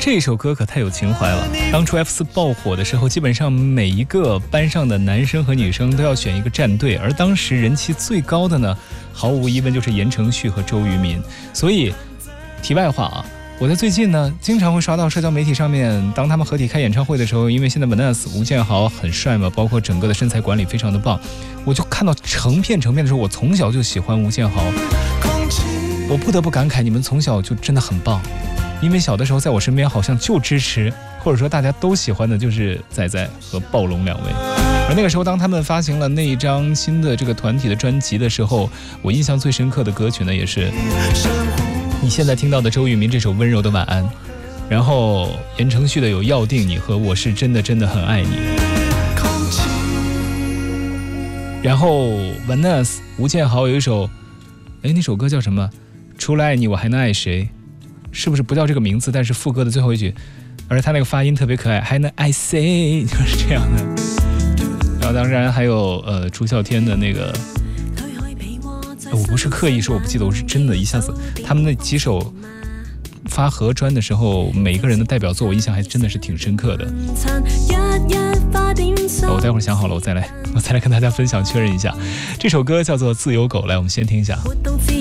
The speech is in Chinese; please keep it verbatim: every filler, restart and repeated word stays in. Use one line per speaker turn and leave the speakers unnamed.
这首歌可太有情怀了。当初 F 四 爆火的时候，基本上每一个班上的男生和女生都要选一个战队，而当时人气最高的呢，毫无疑问就是言承旭和周渝民。所以题外话啊，我在最近呢经常会刷到社交媒体上面，当他们合体开演唱会的时候，因为现在 Vanness 吴建豪很帅嘛，包括整个的身材管理非常的棒，我就看到成片成片的时候，我从小就喜欢吴建豪，我不得不感慨，你们从小就真的很棒。因为小的时候在我身边好像就支持或者说大家都喜欢的就是仔仔和暴龙两位。而那个时候当他们发行了那一张新的这个团体的专辑的时候，我印象最深刻的歌曲呢，也是你现在听到的周渝民这首温柔的晚安，然后言承旭的有要定你和我是真的真的很爱你，然后 Vanness 吴建豪有一首，哎，那首歌叫什么？除了爱你我还能爱谁？是不是不叫这个名字？但是副歌的最后一句，而他那个发音特别可爱，还能爱谁，就是这样的。然后当然还有呃朱孝天的那个，我不是刻意说我不记得，我是真的一下子他们那几首发合专的时候，每一个人的代表作我印象还真的是挺深刻的。我待会儿想好了，我再来我再来跟大家分享确认一下。这首歌叫做自由狗，来我们先听一下。